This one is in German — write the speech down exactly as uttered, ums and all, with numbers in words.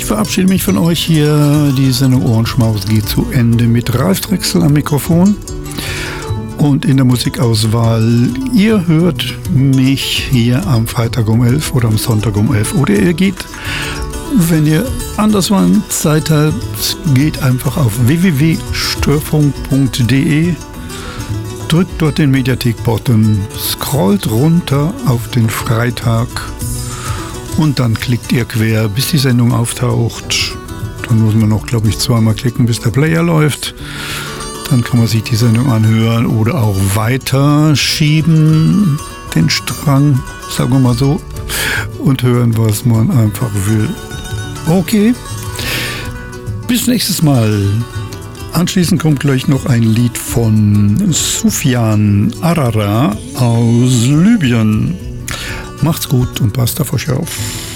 Ich verabschiede mich von euch hier. Die Sendung Ohrenschmaus geht zu Ende mit Ralf Drechsel am Mikrofon. Und in der Musikauswahl, ihr hört mich hier am Freitag um elf oder am Sonntag um elf. Oder ihr geht, wenn ihr anderswann Zeit habt, geht einfach auf w w w punkt störfunk punkt d e, drückt dort den Mediathek-Button, scrollt runter auf den Freitag und dann klickt ihr quer, bis die Sendung auftaucht. Dann muss man noch, glaube ich, zweimal klicken, bis der Player läuft. Dann kann man sich die Sendung anhören oder auch weiter schieben, den Strang, sagen wir mal so, und hören, was man einfach will. Okay, bis nächstes Mal. Anschließend kommt gleich noch ein Lied von Sufjan Arara aus Libyen. Macht's gut und passt auf euch auf.